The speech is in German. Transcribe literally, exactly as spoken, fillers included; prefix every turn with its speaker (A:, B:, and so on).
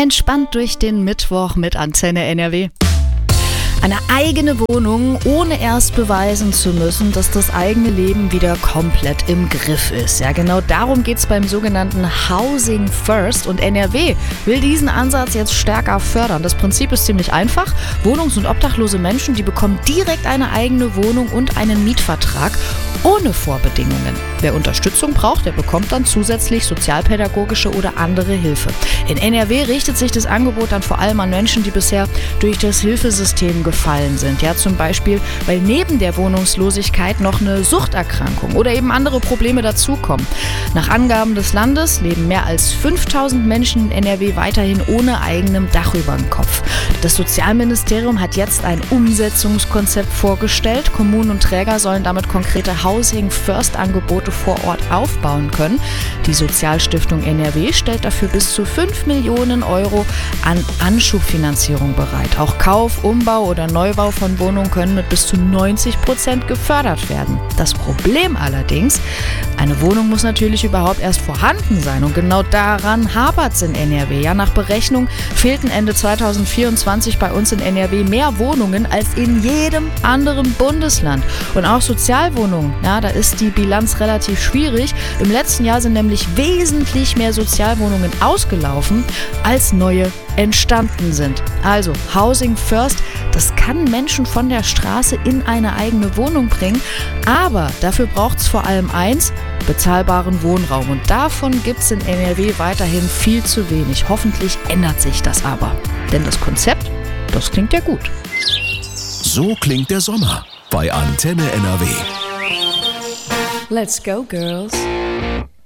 A: Entspannt durch den Mittwoch mit Antenne N R W. Eine eigene Wohnung, ohne erst beweisen zu müssen, dass das eigene Leben wieder komplett im Griff ist. Ja, genau darum geht es beim sogenannten Housing First. Und N R W will diesen Ansatz jetzt stärker fördern. Das Prinzip ist ziemlich einfach. Wohnungs- und obdachlose Menschen, die bekommen direkt eine eigene Wohnung und einen Mietvertrag ohne Vorbedingungen. Wer Unterstützung braucht, der bekommt dann zusätzlich sozialpädagogische oder andere Hilfe. In N R W richtet sich das Angebot dann vor allem an Menschen, die bisher durch das Hilfesystem gefallen sind. Ja, zum Beispiel, weil neben der Wohnungslosigkeit noch eine Suchterkrankung oder eben andere Probleme dazukommen. Nach Angaben des Landes leben mehr als fünftausend Menschen in N R W weiterhin ohne eigenem Dach über dem Kopf. Das Sozialministerium hat jetzt ein Umsetzungskonzept vorgestellt. Kommunen und Träger sollen damit konkrete Housing First Angebote vor Ort aufbauen können. Die Sozialstiftung N R W stellt dafür bis zu fünf Millionen Euro an Anschubfinanzierung bereit. Auch Kauf, Umbau oder Neubau von Wohnungen können mit bis zu neunzig Prozent gefördert werden. Das Problem allerdings, eine Wohnung muss natürlich überhaupt erst vorhanden sein und genau daran hapert es in N R W. Ja, nach Berechnung fehlten Ende zweitausendvierundzwanzig bei uns in N R W mehr Wohnungen als in jedem anderen Bundesland. Und auch Sozialwohnungen, ja, da ist die Bilanz relativ schwierig. Im letzten Jahr sind nämlich wesentlich mehr Sozialwohnungen ausgelaufen, als neue entstanden sind. Also Housing First, das kann Menschen von der Straße in eine eigene Wohnung bringen, aber dafür braucht es vor allem eins, bezahlbaren Wohnraum. Und davon gibt es in N R W weiterhin viel zu wenig. Hoffentlich ändert sich das aber. Denn das Konzept, das klingt ja gut.
B: So klingt der Sommer bei Antenne N R W.
A: Let's go, girls.